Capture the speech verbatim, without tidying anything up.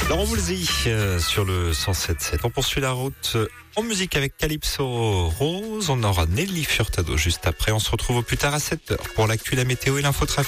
Laurent Woolsey euh, sur le cent sept sept. On poursuit la route euh, en musique avec Calypso Rose. On aura Nelly Furtado juste après. On se retrouve au plus tard à sept heures pour l'actu, la météo et l'infotrafic.